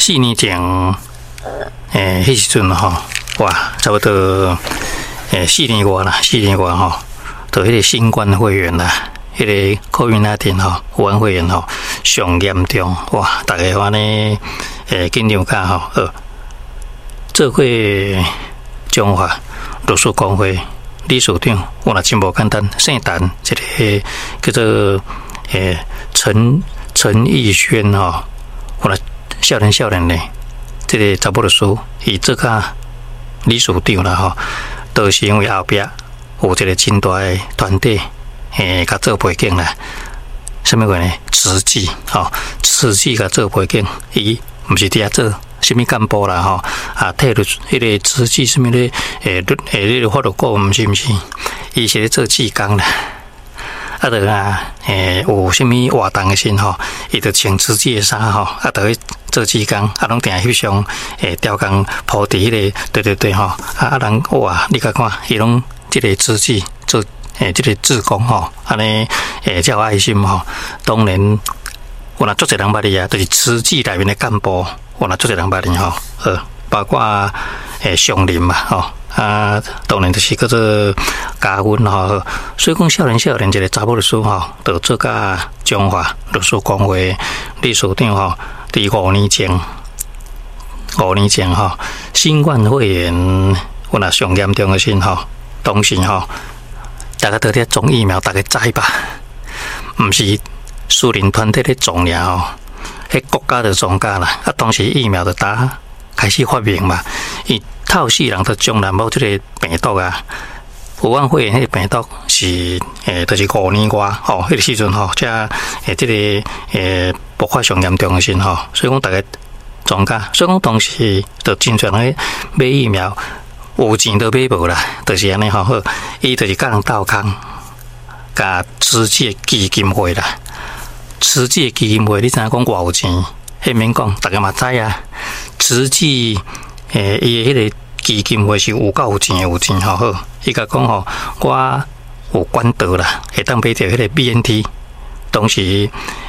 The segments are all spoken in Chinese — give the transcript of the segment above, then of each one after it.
4年前，迄时阵吼，哇，差不多4年外啦，4年外吼，就迄个新冠肺炎啦，迄个 COVID-19 吼，武汉肺炎吼上严重，哇，大家安尼紧张甲吼，做伙中华律师公会理事长，我若真无简单，姓陈，一个叫做陈义轩吼，我若少年嘞，这个查甫律师，伊做甲理事长啦吼，都是因为后壁有一个真大的团队，甲做背景啦。什么话呢？慈济吼，慈济甲做背景，伊毋是伫遐做什么干部啦吼，替律迄个慈济什么咧，迄个法律顾问是毋是？伊是咧做志工啦。有什么活动的时吼，伊就穿慈济的衫吼，就去做志工，拢定翕相，雕工铺伫迄个，对吼，人哇，你甲看，伊拢即个慈济做，即个志工吼，安尼，才有爱心吼。当然，有若足侪人捌你啊，就是慈济内面的干部，有若足侪人捌你吼，包括上林嘛吼。当然就是叫做加分吼，所以讲少年一个查某律师吼，就做甲中华律师公会理事长吼，伫5年前吼，新冠肺炎有若上严重的时吼，当时吼，大家都在种疫苗，大家知吧？毋是私人团体咧种尔吼，迄国家就种甲啦，当时疫苗就开始发明嘛，伊透死人都从来无即个病毒啊，武汉肺炎迄个病毒是就是5年外吼，迄个时阵吼，才即个爆发上严重的时吼，所以讲大家庄家，所以讲当时就真侪人买疫苗，有钱都买无啦，就是安尼吼，伊就是甲人斗空，甲慈济基金会啦，慈济基金会你知影讲偌有钱？迄免讲，大家嘛知啊，慈济伊迄个基金会是有够有钱吼好，伊甲讲吼，我有管道啦，会当买着迄个 BNT， 当时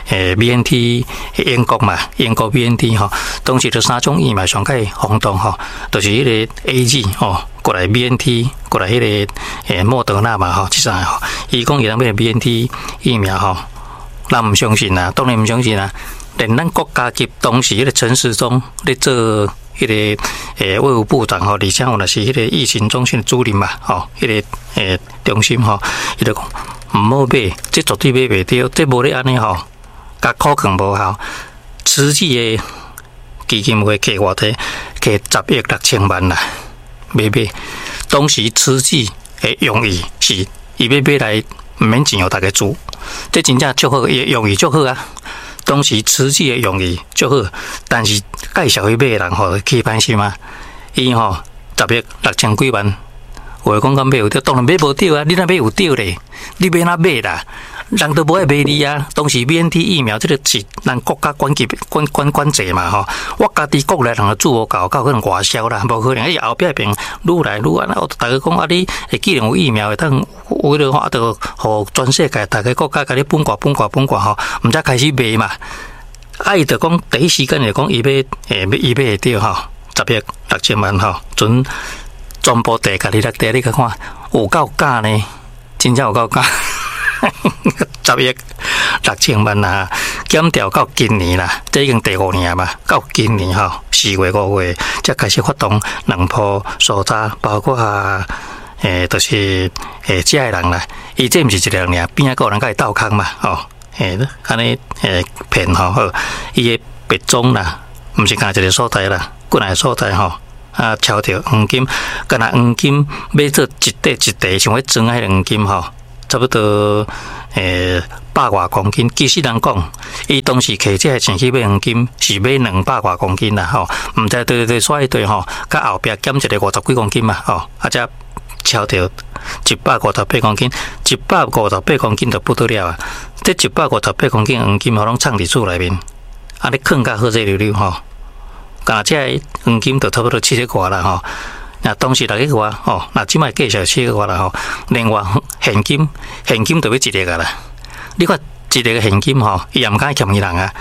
BNT 英国嘛，英国 BNT 吼，当时就3种疫苗上较轰动吼，就是迄个 AZ 吼，过来 BNT， 过来迄个莫德纳嘛吼，即三个吼，伊讲伊当买 BNT 疫苗吼，咱毋相信啦，当然毋相信啦。连咱国家级当时迄个陈时中咧做迄个卫务部长吼，而且有若是迄个疫情中心的主任嘛吼，迄个中心吼，伊就讲毋好买，这绝对买袂着，这无咧安尼吼，甲可能无效。慈济的基金会给偌济，给10亿6千万啦，买。当时慈济的用意是，伊要买来毋免钱互大家住，这真正足好，伊用意足好啊。当时慈济的用意足好，但是介绍去买的人吼起歹心啊，伊吼10亿6千几万，话讲敢买有着，当然买无着啊！你若买有着咧，你买哪买啦？人都无爱买你啊！当时 BNT 疫苗这个是咱国家管制嘛吼，我家己国内人做无够可能外销啦，无可能。后壁边愈来愈安，大家讲你既然有疫苗，会当为了话，就互全世界大家国家甲你分挂吼，毋才开始卖嘛。伊就讲第一时间就讲伊买会着吼，10亿6千万吼，全部地甲你来地，你看有够假呢，真正有够假。10亿6千万啦，减掉到今年啦，这已经第5年嘛，到今年吼4月5月才开始发动2波搜查，包括就是遮个人啦，伊这毋是一个人尔，边个有人甲伊斗空嘛，吼，安尼骗吼，好，伊个别踪啦，毋是干一个所在啦，几个所在吼。敲着黄金，干那黄金买做一袋，像迄装迄黄金吼，差不多100外公斤。其实人讲，伊当时摕这钱去买黄金，是买200外公斤啦吼，毋知对所以对吼，甲后壁减一个50几公斤嘛吼，才敲着158公斤，158公斤就不得了啊！这158公斤黄金吼，拢藏伫厝内面，安尼藏甲好势溜溜吼。干这黄金就差不多7亿外啦吼，那当时6亿外吼，那即摆计算7亿外啦吼。另外现金就要1亿啦。你看1亿现金吼，伊也毋敢欠伊人啊。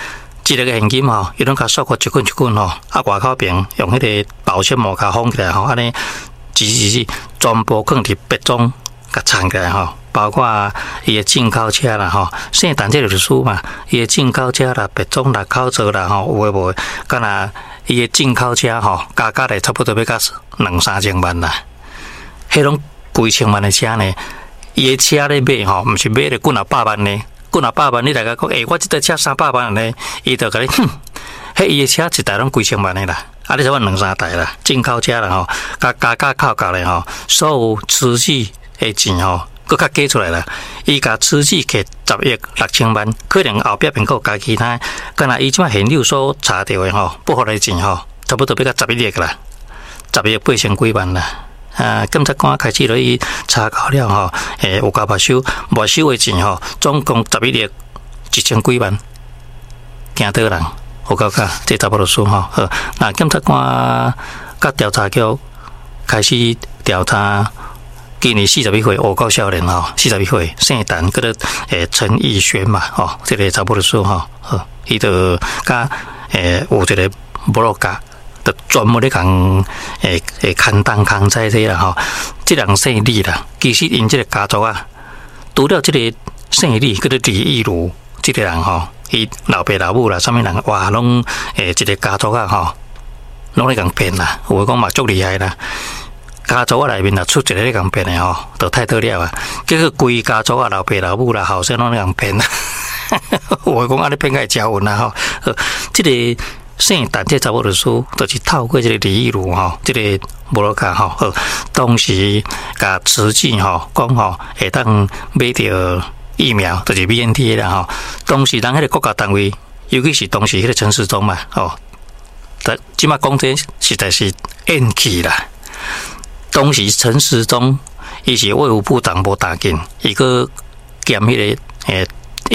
一个现金吼，伊拢甲缩骨一捆一捆吼，啊外口边用迄个保鲜膜甲封起来吼，安尼一全部放伫白中甲藏起来吼。包括伊个进口车啦吼，圣诞节就是输嘛，伊个进口车啦、白种啦、口罩啦吼，有诶无诶，敢若伊个进口车吼，加咧差不多要到2-3千万啦。迄种几千万诶车呢，伊个车咧买吼，毋是买咧几若百万呢，几若百万你大家讲，我即台车300万呢，伊就甲你，迄伊个车一台拢几千万诶啦，啊，你才讲2-3台啦，进口车啦吼，加扣咧吼，所有瓷器诶钱吼。搁较加出来啦，伊甲瓷器摕10亿6千万，可能后壁边搁加其他，敢若伊即摆现有所查到诶吼，不法诶钱吼，差不多要到11亿啦，10亿8千几万啦。检察官开始落去查考了吼，有交没收诶钱吼，总共11亿1千几万，惊倒人，有够假，这差不多数吼。好，那检察官甲调查局开始调查。今年41岁，我高少年吼，41岁，姓陈，叫做陈义轩嘛，吼，这个差不多数吼，伊就甲有一个部落格，就专门咧讲刊登刊载这啦吼，这人姓李啦，其实因这个家族啊，除了这个姓李，叫做李义儒，这个人吼，伊老爸老母啦，啥物人哇，拢一个家族啊吼，拢咧共骗啦，有讲嘛足厉害啦。家族啊内面啊出一个咧共骗的吼，就太得了啊！结果规家族啊老爸老母啦后生拢咧共骗啦，我讲安尼骗个招魂啦吼。这个姓陈这查某律师，就是透过这个李义儒吼，这个部落格吼，当时甲慈济吼讲吼，会当买着疫苗，就是 BNT 啦吼。当时人迄个国家单位，尤其是当时迄个陈时中嘛，吼，即马讲这实在是怨气啦。当时陈时中伊是卫福部长无打紧，伊个兼迄个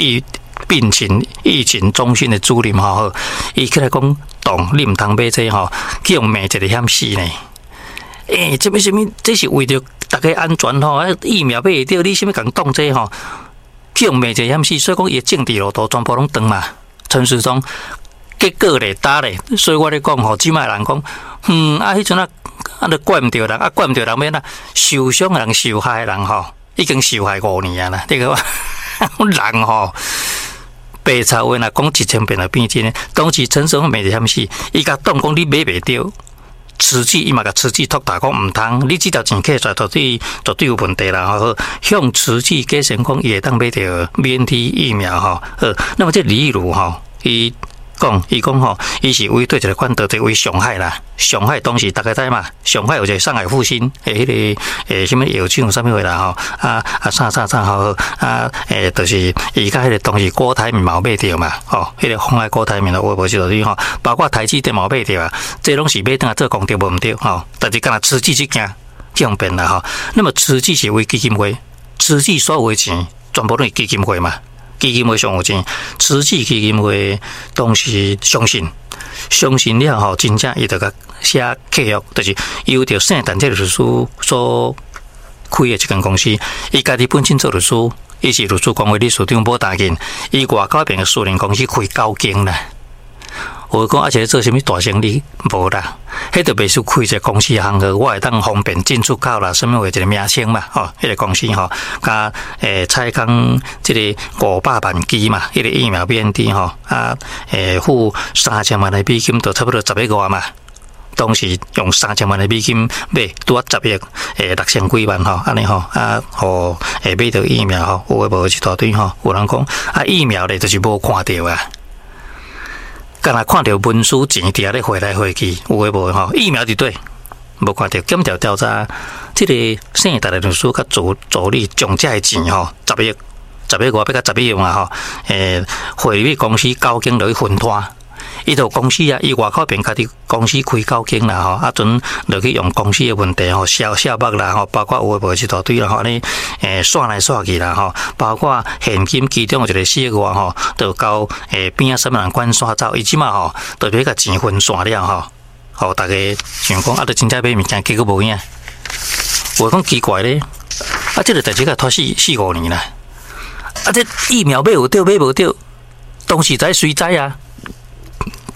疫情中心的主任吼，伊起来讲，你唔通买这吼，去用骂一个险死呢。这什么？这是为着大家安全吼，疫苗买会到，你什么讲动这吼，去用骂一个险死，所以讲伊政治路途全部拢断嘛。陈时中结果咧打咧，所以我咧讲吼，即卖人讲，迄阵都怪唔着人，怪唔着人免啦，受伤人、受害人吼，已经受害5年啊啦，这个人吼。白茶话若讲1000遍就变真诶。当时陈时中骂得险死，伊甲讲你买袂着，慈济伊嘛甲慈济托大讲唔通，你这条钱摕出来绝对有问题啦。吼，向慈济假成讲伊会当买着BNT疫苗吼。那么这李义儒吼，伊讲吼，伊是为对一个款得罪为上海啦，上海当时大家知嘛，上海有一个上海复兴迄个什么药厂啥物货啦吼，啥吼就是伊甲迄个当时郭台铭嘛买着嘛，吼，迄个红海郭台铭的我无知道你吼，包括台积电嘛买着啊，这拢是买等下做功德无毋对吼，但是敢若慈济去惊方便啦吼，那么慈济是为基金会，慈济所有的钱全部都是基金会嘛。基金会上有钱，慈济基金会当时相信了吼，真正伊就甲写契约，就是由着圣诞节律师所开的一间公司，伊家己本身做律师，伊是律师公会理事长无打紧，伊外口边的私人公司开9间啦。我讲而且做什么大生意无啦，迄就袂输开一个公司行号，我会当方便进出口啦，什么话一个名称嘛，吼，迄个公司吼，甲采购这个500万剂嘛，迄个疫苗BNT吼，付3000万的美金，就差不多11个嘛。当时用3000万的美金买，拄啊10亿6000几万吼，安尼吼，互买到疫苗吼，有诶无一大堆吼，有人讲疫苗咧就是无看到啊。敢若看到文书钱伫遐咧回来回去，有诶无吼？疫苗伫对，无看到检调查，这个圣达的律师甲助理将这诶钱吼，10亿外要甲11亿嘛吼，汇入公司9间落去分摊。伊就公司啊，伊外口边家己公司开9间啦吼，阵落去用公司的问题吼，小目啦吼，包括有诶无一大堆啦吼，安尼刷来刷去啦吼，包括现金其中有一个4亿外吼，就交边啊什么人管刷走，伊即马吼，就要甲钱分散了吼，互大家想讲就真正买物件，结果无影。我讲奇怪咧，这个代志甲拖4-5年啦，这疫苗买有着，当时才谁知啊？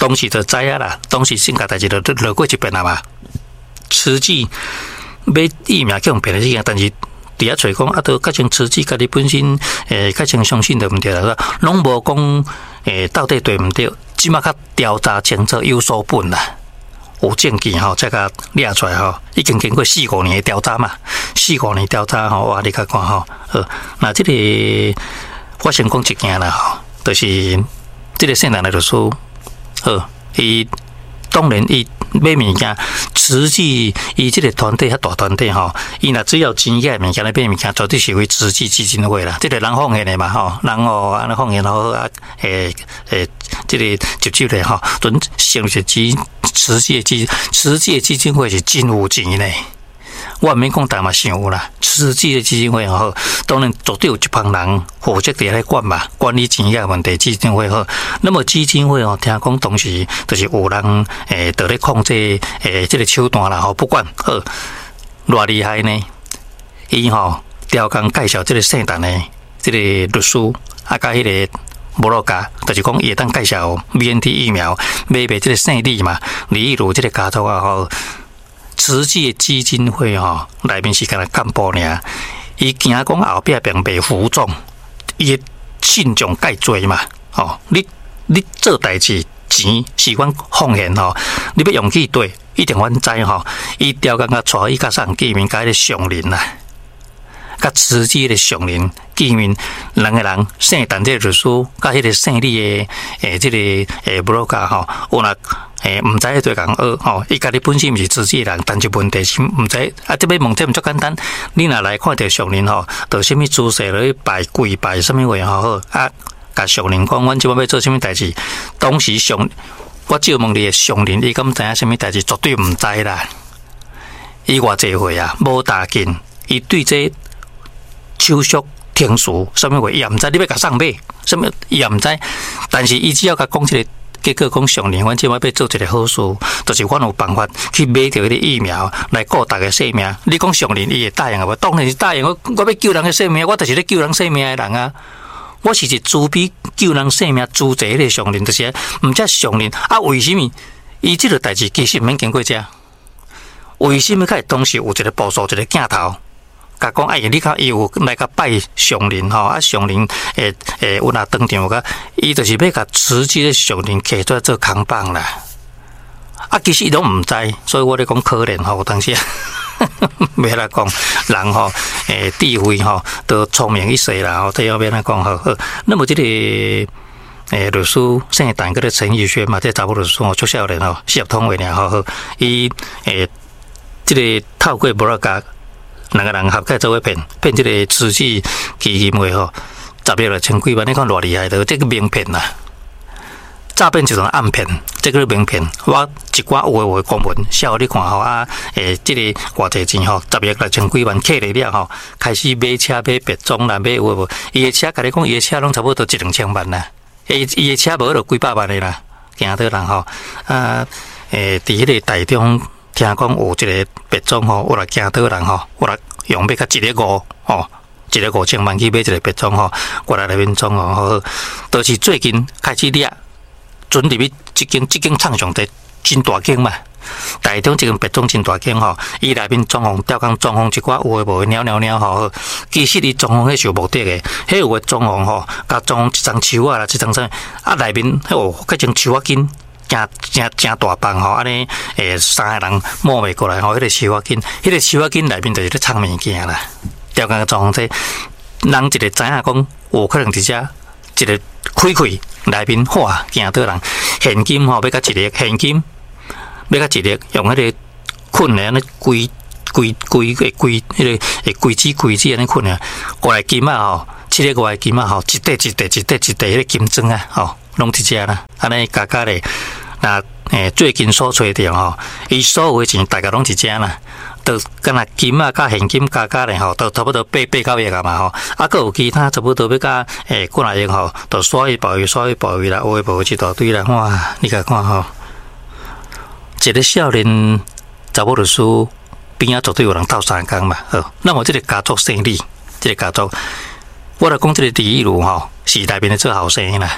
当时就知啊啦，当时性格代志就落过一遍啦嘛。慈济买疫苗去用骗的事情，但是伫遐找讲啊，都较像慈济家己本身较像相信就毋对啦，拢无讲到底对毋对，即马较调查清楚有所本啦。有证据吼，才甲掠出来吼，已经经过4-5年的调查嘛，4-5年调查吼，哇，你甲看吼，那这个我先讲一件啦吼，就是这个圣诞的律师，伊当然伊买物件，慈济伊这个团体较大团体吼，伊若只要钱嘅物件来买物件，绝对是为慈济基金会啦，这个人奉献的嘛吼，人安尼奉献好啊，这个接手的吼，准成是慈济基金会是真有钱呢。我毋免讲，但嘛想有啦。慈济的基金会吼，当然绝对有一帮人负责伫咧管嘛，管理钱嘅问题。基金会好，那么基金会哦，听讲当时就是有人伫咧控制这个手段啦吼，不管好偌厉害呢，伊吼调工介绍这个圣诞的这个律师啊，甲迄个。无落家，就是讲也当介绍 BNT 疫苗，买这个胜利嘛，李义儒这个家族啊吼，慈济的基金会吼，内面是干那干部尔，伊惊讲后壁并袂服众，伊信众介多嘛，吼，你做代志钱是阮奉献吼，你要用去对，一定阮知吼，伊调工甲带伊甲上见面，甲迄个上人啦。甲慈济的上人见面，两个人圣诞这律师，甲迄个胜利的这个布洛克吼，有若毋知对讲吼，伊家己本身毋是慈济人，但是问题是毋知啊，这要问这毋足简单。你若来看到上人吼，到什么姿势咧拜跪拜什么话吼啊，甲上人讲，阮即摆要做什么代志？当时我借问你上人，伊敢知影什么代志？绝对毋知啦。伊偌济岁啊，无大劲，伊对这手续天数什么话，伊也毋知，你要甲送买什么，伊也毋知。但是伊只要甲讲一个，结果讲上年，阮即摆要做一个好事，就是阮有办法去买着迄个疫苗来顾大家性命。你讲上年伊会答应啊？无？当然是答应。我要救人的性命，我就是咧救人性命的人啊！我是一慈悲救人性命、助者迄个上年，就是毋只上年啊？为什么伊即个代志其实免经过遮？为什么会当时有一个部署一个镜头？甲讲，哎呀，你看伊有来甲拜上人吼，啊上人有若当场个，伊就是要甲慈济的上人摕出来做扛棒啦。啊，其实伊拢毋知，所以我咧讲可怜吼，有当时要来讲人吼，智慧吼都聪明一些啦，吼，这要要来讲好。那么这个律师圣诞嗰个陈奕轩嘛，这查某律师吼，出少年吼，适合通话尔吼，伊这个透过无啦甲。两个人合计做伙骗这个慈济基金会吼，10亿千几万，你看偌厉害的，这个名片呐，诈骗就是暗骗，这个名片，我一寡有诶公文，写你看吼啊，这个偌济钱吼，10亿千几万，摕来了吼，开始买车买别装啦，买有无？伊诶车，甲你讲，伊诶车拢差不多1-2千万啦，伊诶车无就几百万的啦，行到人吼啊，伫迄个台中。听讲有一个别庄吼，有来惊倒人吼，有来用要甲1个5吼，1个5千万去买一个别庄吼，过来那边装吼，都是最近开始掠，准入去这间厂上的真大间嘛。台中这间别庄真大间吼，伊内面装潢吊工装潢一寡有诶无诶鸟吼，其实伊装潢迄是有目的诶，迄有诶装潢吼，甲装潢一张树啊啦，一张啥啊内面迄甲种树仔根。真大棒吼，安尼3个人摸袂过来吼，迄个树仔根，迄个树仔根内面就是咧藏物件啦。调工个状况这，人一个知影讲，有可能伫遮一个开内面哇，惊倒人现金吼，要甲1个现金，要甲1个用迄个捆咧安尼规迄个规子安尼捆啊，过来金啊吼，7个外金啊吼，一块迄个金砖啊吼。拢伫遮啦，安尼加咧，那最近所找着吼，伊所有诶钱大概拢伫遮啦，都敢若金啊甲现金加咧吼，都差不多8-9亿啊嘛吼，啊，佫有其他差不多要甲几若亿吼，都刷去保育啦，有诶无一大堆啦，哇！你甲看吼，一个少年查某律师边仔绝对有人斗3工嘛，好，那么这个家族生理，这个家族，我来讲这个第一路吼，是内面咧做后生啦。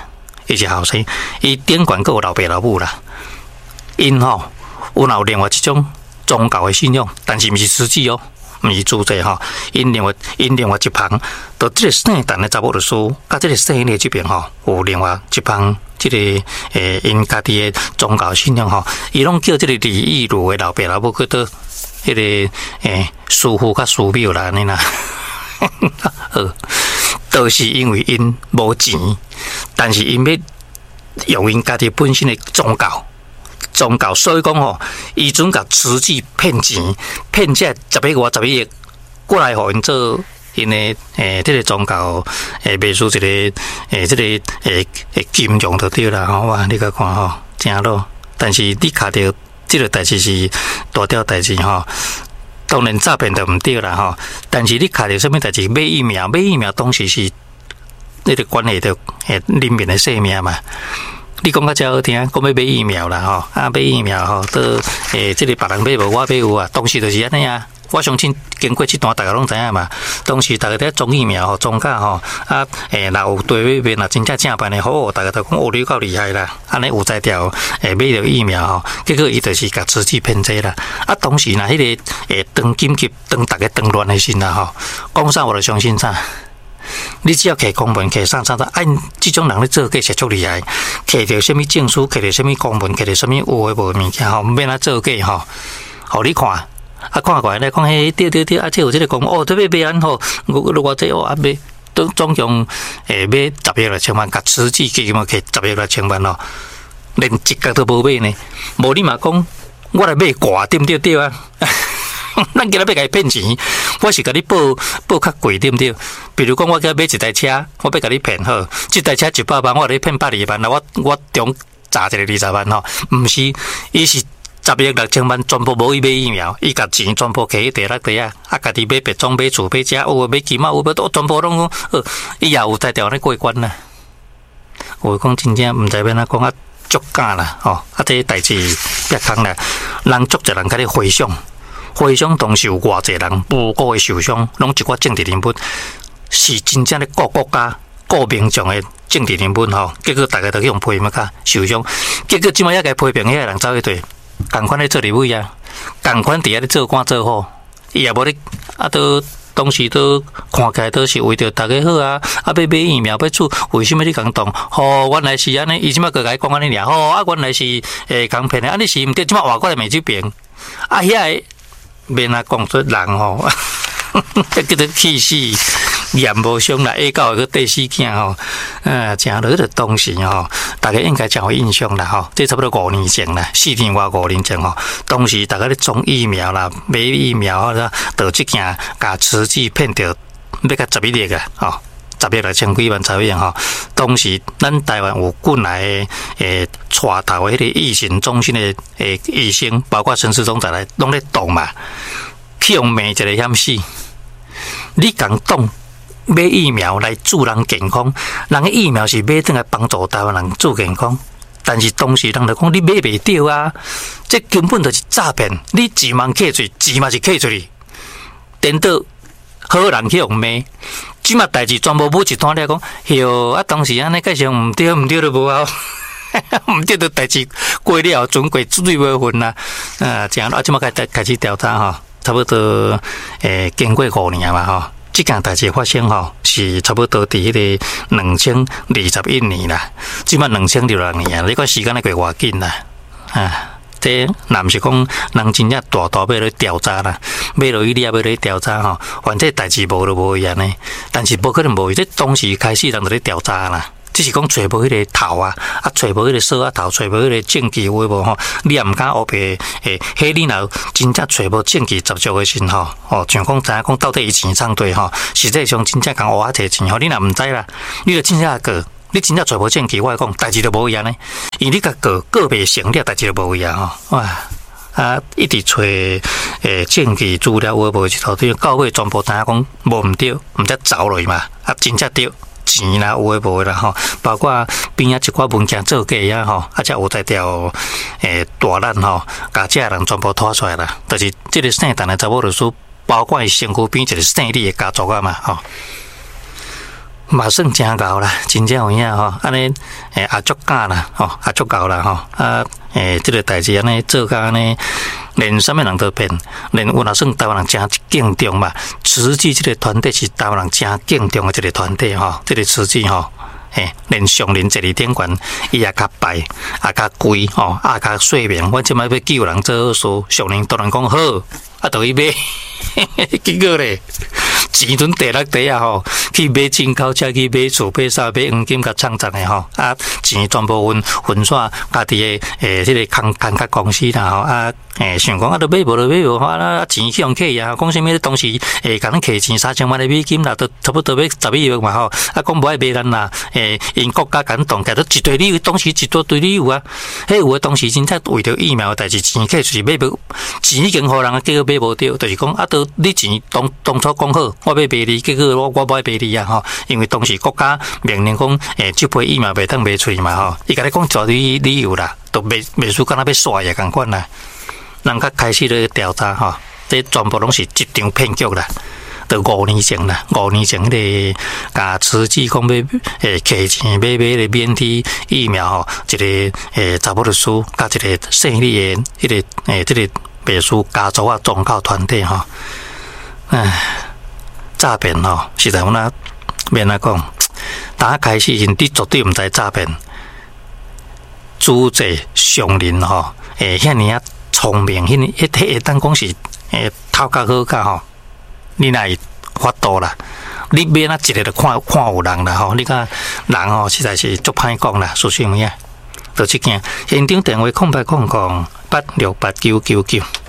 伊是后生，伊顶管阁有老爸老母啦。因吼有另外一种宗教的信仰，但是毋是实际哦，毋是主祭吼。因另外一旁，就这个圣诞的查某律师，甲这个圣礼这边吼，有另外一旁。这个因家己的宗教信仰吼，伊拢叫这个李义儒的老爸老母去到迄个师傅甲师庙啦，安尼啦。都是因为因无钱，但是因要用因家己本身的宗教，所以讲吼，伊准甲慈济骗钱，骗这11个50亿过来，互因做。因的这个宗教秘书一个这个金融就对啦吼，哇！你甲看吼，正咯。但是你卡到这个代志是大条代志吼，当然诈骗就唔对啦吼。但是你卡到什么代志？买疫苗当时是那个关系到人民的性命嘛。你讲较真好听，讲要买疫苗啦吼，买疫苗吼，都这个别人买无，我买有啊。当时就是安尼啊。我相信经过这段，大家拢知影嘛。当时大家在种疫苗吼，种假吼，若有对面若真正办的好，大家都讲你够厉害啦。安尼有才调买着疫苗吼，结果伊就是甲慈济骗这啦。当时若迄个当紧急当大家当乱的时啦吼，讲啥我就相信啥。你只要摕公文摕啥，按这种人咧做假是足厉害，摕着什么证书，摕着什么公文，摕着什么有诶无物件吼，毋免啊做假吼，互你看。看过来咧，讲嘿，对，这有这个讲哦，这要买安吼，我这买都总共买10亿万，甲慈济基金嘛摕10亿万咯，连一角都无买呢。无你嘛讲，我来买挂对不对啊？咱今日要甲伊骗钱，我是甲你报较贵对不对？比如讲，我今日买一台车，我要甲你骗好，这台车100万，我来骗120万，我中砸一个20万吼，毋是，伊是。10亿6千万全部无伊买疫苗，伊甲钱全部摕去地落地啊！家己买别装、买厝、买车，买金马，都全部拢伊也有才调咧过关啦。我讲真正毋知要哪讲足假啦吼！这代志别空啦，人足侪人甲你回想当时有偌侪人无辜的受伤，拢一寡政治人物是真正咧顾国家、顾民众的政治人物吼，结果大家都去用批评甲受伤，结果即摆也该批评遐个人走去对。共款咧做立委啊，共款伫遐咧做官做好，伊也无咧都当时都看起来都是为着大家好啊，要买疫苗要做，为什么你共动？原来是安尼，伊即摆个甲伊讲安尼尔，原来是共骗的，你是毋对，即摆换过来美这边，遐个免讲出人吼，叫做气死。言无伤啦，下到个第4件吼，真落个当时吼，大家应该真有印象啦吼，这差不多5年前啦，4年外5年前吼，当时大家咧种疫苗啦，买疫苗啦，就即件甲慈济骗着要甲11亿个吼，10亿6千几万钞票吼。当时咱台湾有进来的带头的迄个疫情中心的医生，包括陈时中在内，拢咧动嘛，去用骂一个险死，你共动。买疫苗来助人健康，人的疫苗是买转来帮助台湾人做健康，但是当时人就讲你买袂到啊，这根本就是诈骗，你钱嘛扣出，钱嘛是扣出去，颠倒好人去用骂，即嘛代志全部舞一段咧讲，哟当时安尼介绍毋对就无啊，毋对就代志过了，准过水尾份啦，这样即嘛开始调查吼，差不多经过5年嘛吼。这件代志发生吼，是差不多伫迄个2021年啦，即摆2016年啊，你看时间咧过偌紧啦，这若毋是讲人真正大要咧调查啦，要落去你也要咧调查吼，反正代志无就无伊安尼，但是无可能无伊，这当时开始人就咧调查啦。只是讲找无迄个头啊，找无迄个锁啊头，找无迄个证据有无吼？你也毋敢黑白迄你若真正找无证据十足的时吼，像讲知影讲到底伊钱创对吼，实际上真正共挖摕钱吼，你若毋知啦，你就真正过，你真正找无证据，我讲代志就无伊安尼，因为你甲过袂成了，代志就无伊啊吼，哇！一直找证据资料有无一头对，到尾全部知影讲无毋对，毋则走落去嘛，真正对。钱啦，有诶无诶啦吼，包括边仔一寡物件做假啊吼，才有才调大难吼，甲这人全部拖出来啦。就是这个圣诞诶查某律师，包括伊身躯边一个姓李诶家族啊嘛吼。 嘛算真够啦，真正有影吼，安尼也足够啦，吼也足够啦吼，这个代志安尼做甲安尼，连什么人都骗，连有若算台湾人真敬重嘛，慈济这个团体是台湾人真敬重的这个团体吼，这个慈济吼。连上林12点悬，伊也较白，也较贵吼，也较细明。我即摆要救人做好事，上林当然讲好，就去买，结果咧，钱阵第6地啊吼，去买进口车，去买厝，买啥，买黄金甲创造的吼，钱全部分散家己的这个工甲公司啦吼，想讲都买无就买无，钱去用客啊，讲啥物当时甲咱客钱3000万的美金啦，都差不多要10亿嘛吼，讲无爱买咱啦，因国家敢动，都一堆理由，当时一堆理由啊，迄有的当时真正为着疫苗的代志，钱客就是买无，钱已经互人结果买无着，就是讲都你钱当初讲好，我要卖你，结果我不爱卖你啊吼，因为当时国家命令讲，这批疫苗袂当卖出去嘛吼，伊甲你讲一堆理由啦，都袂输敢若要耍也共款啦。人较开始咧调查吼，这全部拢是一场骗局啦。到5年前啦，5年前迄个甲慈济讲要客钱买个免体疫苗吼，一个查某律师甲一个姓李的迄个这个秘书家族啊宗教团体吼，诈骗吼，实在我那免来讲，打开始你绝对毋知诈骗，主宰上人吼，遐尼啊聪明，迄会当讲是头壳好甲吼。你若会法度啦，你免啊一个就看有人啦吼，你看人吼实在是足歹讲啦，属实有影，就即件现场电话0800868999。